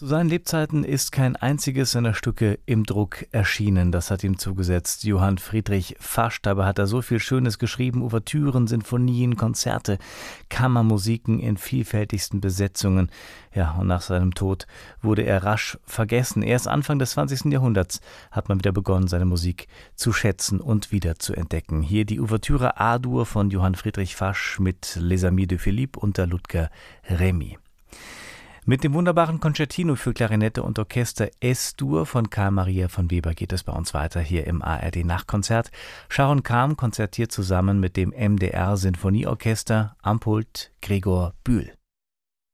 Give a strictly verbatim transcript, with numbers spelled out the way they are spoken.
Zu seinen Lebzeiten ist kein einziges seiner Stücke im Druck erschienen. Das hat ihm zugesetzt Johann Friedrich Fasch. Dabei hat er so viel Schönes geschrieben: Ouvertüren, Sinfonien, Konzerte, Kammermusiken in vielfältigsten Besetzungen. Ja, und nach seinem Tod wurde er rasch vergessen. Erst Anfang des zwanzigsten Jahrhunderts hat man wieder begonnen, seine Musik zu schätzen und wieder zu entdecken. Hier die Ouvertüre A-Dur von Johann Friedrich Fasch mit Les Amis de Philippe unter Ludger Remy. Mit dem wunderbaren Concertino für Klarinette und Orchester S-Dur von Carl Maria von Weber geht es bei uns weiter hier im A R D-Nachtkonzert. Sharon Kam konzertiert zusammen mit dem M D R Sinfonieorchester, am Pult Gregor Bühl.